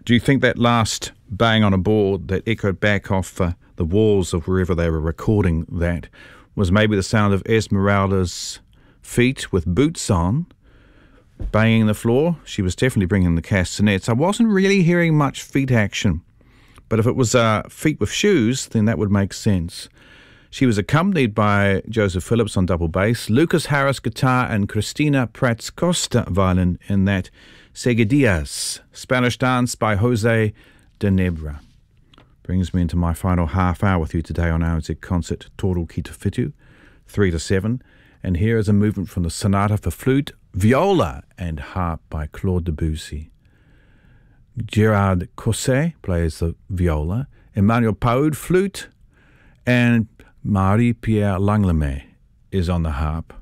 Do you think that last bang on a board that echoed back off the walls of wherever they were recording that was maybe the sound of Esmeralda's feet with boots on, banging the floor? She was definitely bringing the castanets. I wasn't really hearing much feet action, but if it was feet with shoes, then that would make sense. She was accompanied by Joseph Phillips on double bass, Lucas Harris guitar, and Cristina Prats Costa violin in that Seguidillas, Spanish dance by Jose de Nebra. Brings me into my final half hour with you today on ANZ Concert Toru Ki Te Whitu, 3 to 7. And here is a movement from the Sonata for Flute, Viola and Harp by Claude Debussy. Gerard Cosset plays the viola, Emmanuel Paud flute, and Marie-Pierre Langlemay is on the harp.